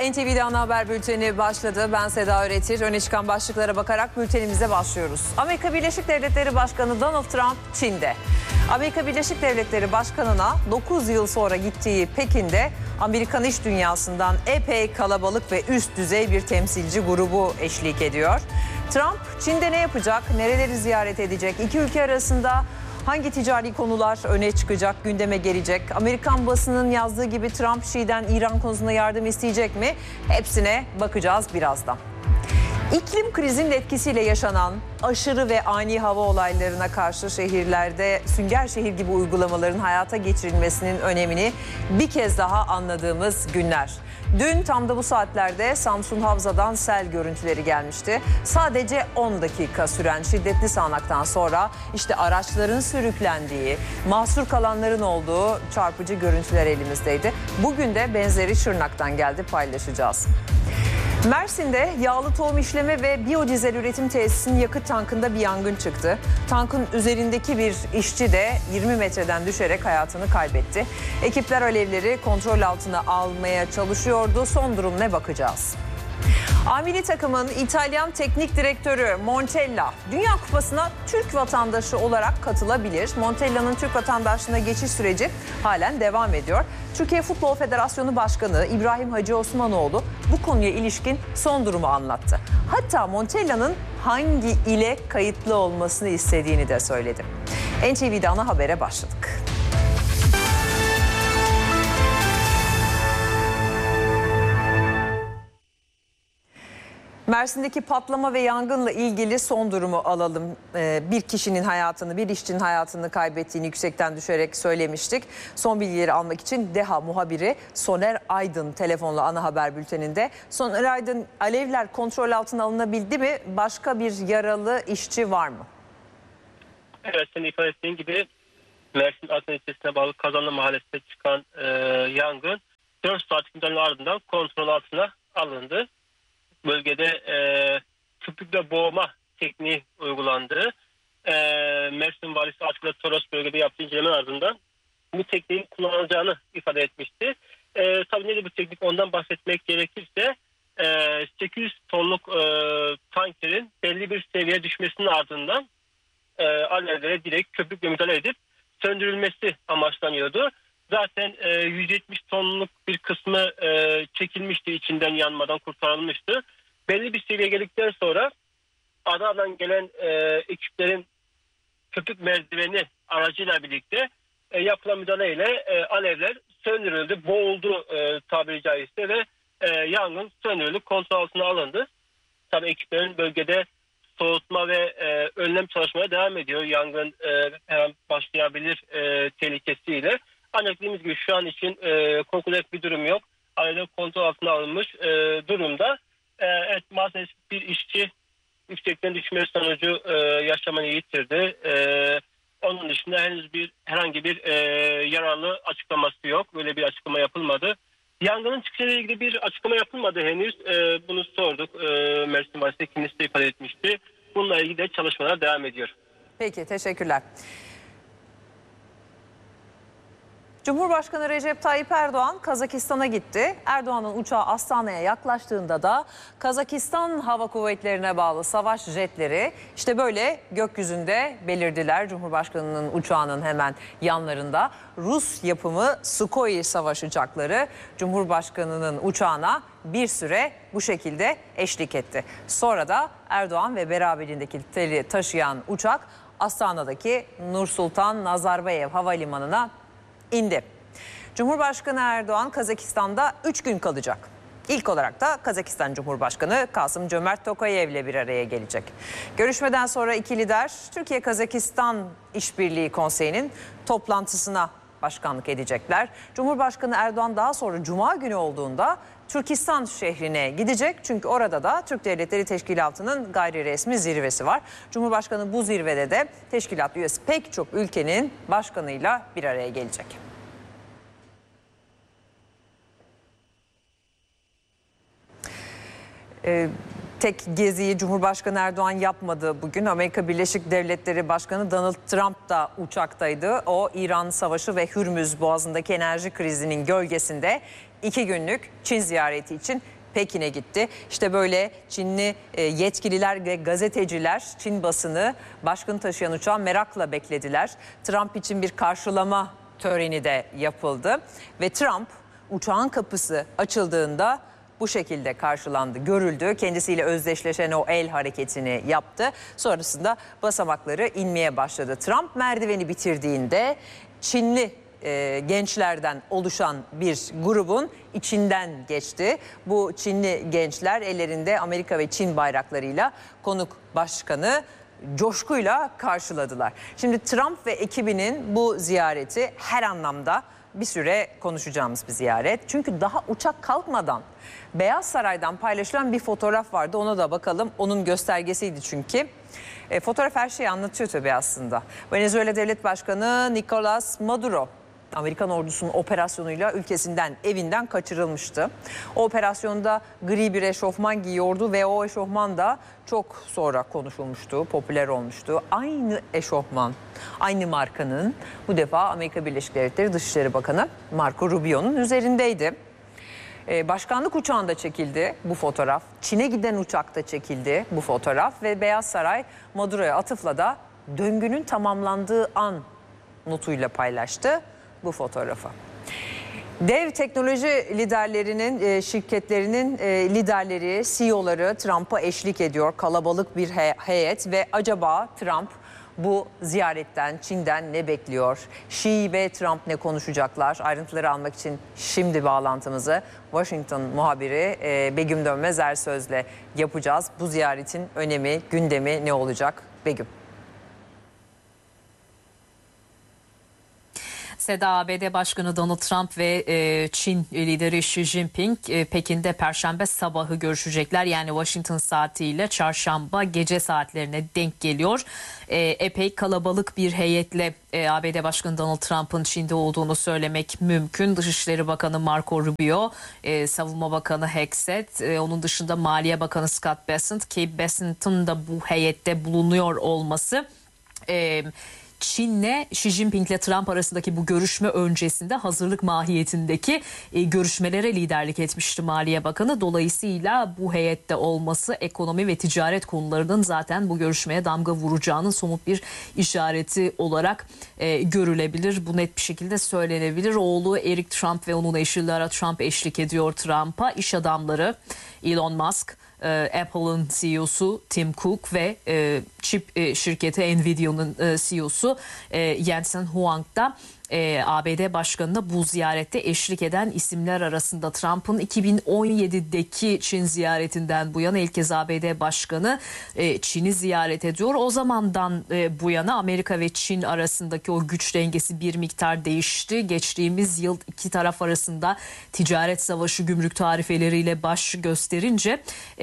NTV'de ana haber bülteni başladı. Ben Seda Öğretir. Öne çıkan başlıklara bakarak bültenimize başlıyoruz. Amerika Birleşik Devletleri Başkanı Donald Trump Çin'de. Amerika Birleşik Devletleri Başkanı'na 9 yıl sonra gittiği Pekin'de Amerikan iş dünyasından epey kalabalık ve üst düzey bir temsilci grubu eşlik ediyor. Trump Çin'de ne yapacak, nereleri ziyaret edecek, iki ülke arasında hangi ticari konular öne çıkacak, gündeme gelecek? Amerikan basının yazdığı gibi Trump Şi'den İran konusunda yardım isteyecek mi? Hepsine bakacağız birazdan. İklim krizinin etkisiyle yaşanan aşırı ve ani hava olaylarına karşı şehirlerde sünger şehir gibi uygulamaların hayata geçirilmesinin önemini bir kez daha anladığımız günler. Dün tam da bu saatlerde Samsun Havza'dan sel görüntüleri gelmişti. Sadece 10 dakika süren şiddetli sağanaktan sonra işte araçların sürüklendiği, mahsur kalanların olduğu çarpıcı görüntüler elimizdeydi. Bugün de benzeri Şırnak'tan geldi, paylaşacağız. Mersin'de yağlı tohum işleme ve biyodizel üretim tesisinin yakıt tankında bir yangın çıktı. Tankın üzerindeki bir işçi de 20 metreden düşerek hayatını kaybetti. Ekipler alevleri kontrol altına almaya çalışıyordu. Son durum ne, bakacağız. Milli takımın İtalyan teknik direktörü Montella Dünya Kupası'na Türk vatandaşı olarak katılabilir. Montella'nın Türk vatandaşlığına geçiş süreci halen devam ediyor. Türkiye Futbol Federasyonu Başkanı İbrahim Hacı Osmanoğlu bu konuya ilişkin son durumu anlattı. Hatta Montella'nın hangi ile kayıtlı olmasını istediğini de söyledi. NTV'de ana habere başladık. Mersin'deki patlama ve yangınla ilgili son durumu alalım. Bir kişinin hayatını, bir işçinin hayatını kaybettiğini yüksekten düşerek söylemiştik. Son bilgileri almak için DEHA muhabiri Soner Aydın telefonla ana haber bülteninde. Soner Aydın, alevler kontrol altına alınabildi mi? Başka bir yaralı işçi var mı? Evet, senin ifade ettiğin gibi Mersin Akdeniz ilçesine bağlı Kazanlı Mahallesi'nde çıkan yangın 4 saatlik müdahalenin ardından kontrol altına alındı. Bölgede tüplükle boğma tekniği uygulandı. Mersin Valisi Atilla Toros bölgede yaptığı inceleme ardından bu tekniğin kullanılacağını ifade etmişti. Tabii nedir bu teknik, ondan bahsetmek gerekirse 800 tonluk tankerin belli bir seviyeye düşmesinin ardından alevlere direkt köpükle müdahale edip söndürülmesi amaçlanıyordu. Zaten 170 tonluk bir kısmı çekilmişti, içinden yanmadan kurtarılmıştı. Belli bir seviyeye geldikten sonra Adana'dan gelen ekiplerin köpük merdiveni aracıyla birlikte yapılan müdahaleyle alevler söndürüldü, boğuldu tabiri caizse ve yangın söndürüldü, kontrol altına alındı. Tabii ekiplerin bölgede soğutma ve önlem çalışmaya devam ediyor. Yangın hemen başlayabilir tehlikesiyle. Ancak dediğimiz gibi şu an için korkulacak bir durum yok. Alevler kontrol altına alınmış durumda. Evet, maalesef bir işçi yüksekten düşme sonucu yaşamını yitirdi. Onun dışında herhangi bir yaralı açıklaması yok. Böyle bir açıklama yapılmadı. Yangının çıkışıyla ilgili bir açıklama yapılmadı henüz. Bunu sorduk. Mersin Valisi kendisi de ifade etmişti. Bununla ilgili de çalışmalar devam ediyor. Peki, teşekkürler. Cumhurbaşkanı Recep Tayyip Erdoğan Kazakistan'a gitti. Erdoğan'ın uçağı Astana'ya yaklaştığında da Kazakistan Hava Kuvvetleri'ne bağlı savaş jetleri işte böyle gökyüzünde belirdiler. Cumhurbaşkanının uçağının hemen yanlarında Rus yapımı Sukhoi savaş uçakları Cumhurbaşkanının uçağına bir süre bu şekilde eşlik etti. Sonra da Erdoğan ve beraberindeki taşıyan uçak Astana'daki Nursultan Nazarbayev Havalimanı'na indi. Cumhurbaşkanı Erdoğan Kazakistan'da 3 gün kalacak. İlk olarak da Kazakistan Cumhurbaşkanı Kasım-Cömert Tokayev ile bir araya gelecek. Görüşmeden sonra iki lider Türkiye-Kazakistan İşbirliği Konseyi'nin toplantısına başkanlık edecekler. Cumhurbaşkanı Erdoğan daha sonra Cuma günü olduğunda Türkistan şehrine gidecek. Çünkü orada da Türk Devletleri Teşkilatı'nın gayri resmi zirvesi var. Cumhurbaşkanı bu zirvede de teşkilat üyesi pek çok ülkenin başkanıyla bir araya gelecek. Tek geziyi Cumhurbaşkanı Erdoğan yapmadı bugün. Amerika Birleşik Devletleri Başkanı Donald Trump da uçaktaydı. O İran Savaşı ve Hürmüz Boğazı'ndaki enerji krizinin gölgesinde 2 günlük Çin ziyareti için Pekin'e gitti. İşte böyle Çinli yetkililer ve gazeteciler Çin basını baskın taşıyan uçağı merakla beklediler. Trump için bir karşılama töreni de yapıldı ve Trump uçağın kapısı açıldığında bu şekilde karşılandı, görüldü. Kendisiyle özdeşleşen o el hareketini yaptı. Sonrasında basamakları inmeye başladı. Trump merdiveni bitirdiğinde Çinli gençlerden oluşan bir grubun içinden geçti. Bu Çinli gençler ellerinde Amerika ve Çin bayraklarıyla konuk başkanı coşkuyla karşıladılar. Şimdi Trump ve ekibinin bu ziyareti her anlamda bir süre konuşacağımız bir ziyaret. Çünkü daha uçak kalkmadan Beyaz Saray'dan paylaşılan bir fotoğraf vardı. Ona da bakalım. Onun göstergesiydi çünkü. Fotoğraf her şeyi anlatıyor tabii aslında. Venezuela Devlet Başkanı Nicolas Maduro Amerikan ordusunun operasyonuyla ülkesinden, evinden kaçırılmıştı. O operasyonda gri bir eşofman giyiyordu ve o eşofman da çok sonra konuşulmuştu, popüler olmuştu. Aynı eşofman, aynı markanın bu defa Amerika Birleşik Devletleri Dışişleri Bakanı Marco Rubio'nun üzerindeydi. Başkanlık uçağında çekildi bu fotoğraf. Çin'e giden uçakta çekildi bu fotoğraf ve Beyaz Saray Maduro'ya atıfla da döngünün tamamlandığı an notuyla paylaştı bu fotoğrafı. Dev teknoloji liderlerinin, şirketlerinin liderleri, CEO'ları Trump'a eşlik ediyor. Kalabalık bir heyet ve acaba Trump bu ziyaretten, Çin'den ne bekliyor? Xi ve Trump ne konuşacaklar? Ayrıntıları almak için şimdi bağlantımızı Washington muhabiri Begüm Dönmez Ersöz'le yapacağız. Bu ziyaretin önemi, gündemi ne olacak? Begüm. Seda, ABD Başkanı Donald Trump ve Çin lideri Xi Jinping Pekin'de Perşembe sabahı görüşecekler. Yani Washington saatiyle çarşamba gece saatlerine denk geliyor. Epey kalabalık bir heyetle ABD Başkanı Donald Trump'ın Çin'de olduğunu söylemek mümkün. Dışişleri Bakanı Marco Rubio, Savunma Bakanı Hegseth, onun dışında Maliye Bakanı Scott Bessent ki Bessent'ın da bu heyette bulunuyor olması Çin'le Xi Jinping'le Trump arasındaki bu görüşme öncesinde hazırlık mahiyetindeki görüşmelere liderlik etmişti Maliye Bakanı. Dolayısıyla bu heyette olması ekonomi ve ticaret konularının zaten bu görüşmeye damga vuracağının somut bir işareti olarak görülebilir. Bu net bir şekilde söylenebilir. Oğlu Eric Trump ve onun eşi Lara Trump eşlik ediyor Trump'a. İş adamları Elon Musk, Apple'ın CEO'su Tim Cook ve çip şirketi Nvidia'nın CEO'su Jensen Huang da ABD Başkanı'na bu ziyarette eşlik eden isimler arasında. Trump'ın 2017'deki Çin ziyaretinden bu yana ilk kez ABD Başkanı Çin'i ziyaret ediyor. O zamandan bu yana Amerika ve Çin arasındaki o güç dengesi bir miktar değişti. Geçtiğimiz yıl iki taraf arasında ticaret savaşı gümrük tarifeleriyle baş gösterince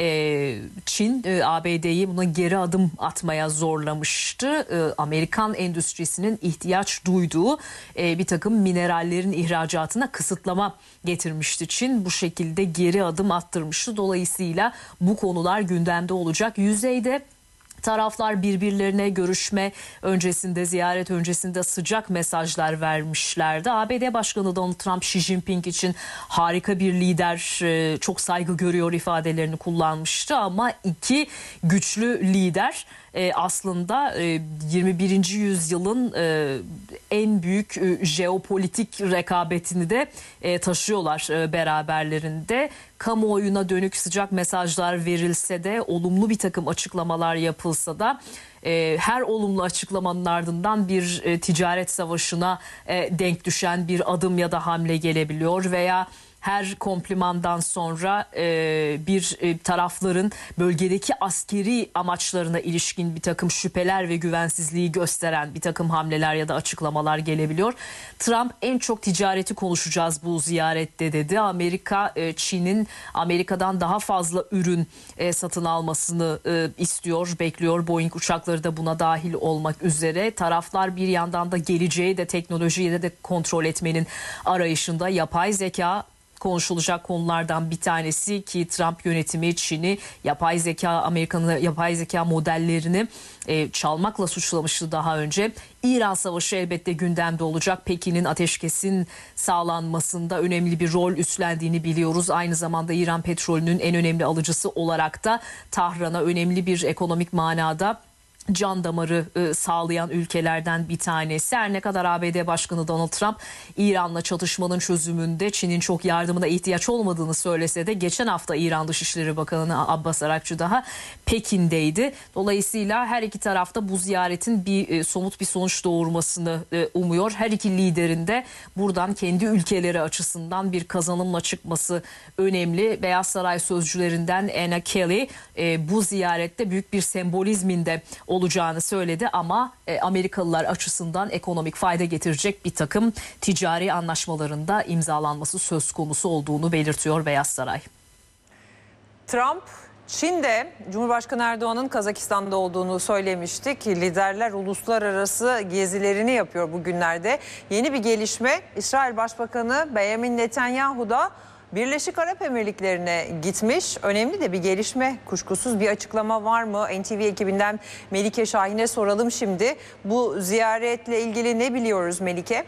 Çin ABD'yi buna geri adım atmaya zorlamıştı. Amerikan endüstrisinin ihtiyaç duyduğu bir takım minerallerin ihracatına kısıtlama getirmişti Çin. Bu şekilde geri adım attırmıştı. Dolayısıyla bu konular gündemde olacak. Yüzeyde taraflar birbirlerine görüşme öncesinde, ziyaret öncesinde sıcak mesajlar vermişlerdi. ABD Başkanı Donald Trump, Xi Jinping için harika bir lider, çok saygı görüyor ifadelerini kullanmıştı. Ama iki güçlü lider aslında 21. yüzyılın en büyük jeopolitik rekabetini de taşıyorlar beraberlerinde. Kamuoyuna dönük sıcak mesajlar verilse de, olumlu bir takım açıklamalar yapılsa da her olumlu açıklamanın ardından bir ticaret savaşına denk düşen bir adım ya da hamle gelebiliyor veya her komplimandan sonra bir tarafların bölgedeki askeri amaçlarına ilişkin bir takım şüpheler ve güvensizliği gösteren bir takım hamleler ya da açıklamalar gelebiliyor. Trump en çok ticareti konuşacağız bu ziyarette dedi. Amerika, Çin'in Amerika'dan daha fazla ürün satın almasını istiyor, bekliyor. Boeing uçakları da buna dahil olmak üzere. Taraflar bir yandan da geleceği de teknolojiyi de kontrol etmenin arayışında. Yapay zeka konuşulacak konulardan bir tanesi ki Trump yönetimi Çin'i Amerika'nın yapay zeka modellerini çalmakla suçlamıştı daha önce. İran Savaşı elbette gündemde olacak. Pekin'in ateşkesin sağlanmasında önemli bir rol üstlendiğini biliyoruz. Aynı zamanda İran petrolünün en önemli alıcısı olarak da Tahran'a önemli bir ekonomik manada can damarı sağlayan ülkelerden bir tanesi. Her ne kadar ABD Başkanı Donald Trump İran'la çatışmanın çözümünde Çin'in çok yardımına ihtiyaç olmadığını söylese de geçen hafta İran Dışişleri Bakanı Abbas Araghchi daha Pekin'deydi. Dolayısıyla her iki tarafta bu ziyaretin somut bir sonuç doğurmasını umuyor. Her iki liderin de buradan kendi ülkeleri açısından bir kazanımla çıkması önemli. Beyaz Saray sözcülerinden Anna Kelly bu ziyarette büyük bir sembolizmin de olacağını söyledi ama Amerikalılar açısından ekonomik fayda getirecek bir takım ticari anlaşmalarında imzalanması söz konusu olduğunu belirtiyor Beyaz Saray. Trump, Çin'de Cumhurbaşkanı Erdoğan'ın Kazakistan'da olduğunu söylemiştik. Liderler uluslararası gezilerini yapıyor bugünlerde. Yeni bir gelişme, İsrail Başbakanı Benjamin Netanyahu da Birleşik Arap Emirlikleri'ne gitmiş. Önemli de bir gelişme, kuşkusuz bir açıklama var mı? NTV ekibinden Melike Şahin'e soralım şimdi. Bu ziyaretle ilgili ne biliyoruz Melike?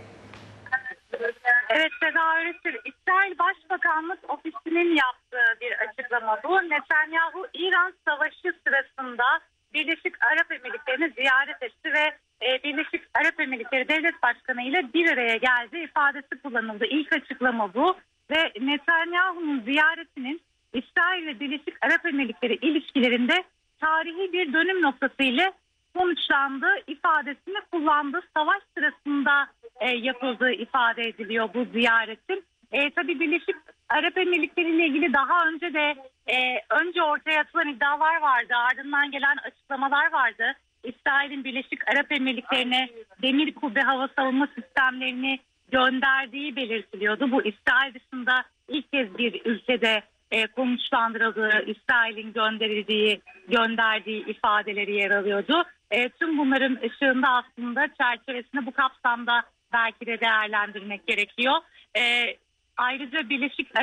Evet Seda Öğretir, İsrail Başbakanlık Ofisi'nin yaptığı bir açıklama bu. Netanyahu İran Savaşı sırasında Birleşik Arap Emirlikleri'ni ziyaret etti ve Birleşik Arap Emirlikleri Devlet Başkanı ile bir araya geldi ifadesi kullanıldı. İlk açıklama bu. Ve Netanyahu'nun ziyaretinin İsrail ve Birleşik Arap Emirlikleri ilişkilerinde tarihi bir dönüm noktası ile sonuçlandığı ifadesini kullandığı savaş sırasında yapıldığı ifade ediliyor bu ziyaretin. Tabii Birleşik Arap Emirlikleri ile ilgili daha önce de önce ortaya atılan iddialar vardı, ardından gelen açıklamalar vardı. İsrail'in Birleşik Arap Emirlikleri'ne demir kubbe hava savunma sistemlerini gönderdiği belirtiliyordu. Bu İsrail dışında ilk kez bir ülkede konuşlandırıldığı, İsrail'in gönderdiği ifadeleri yer alıyordu. Tüm bunların ışığında aslında çerçevesinde bu kapsamda belki de değerlendirmek gerekiyor. Ayrıca Birleşik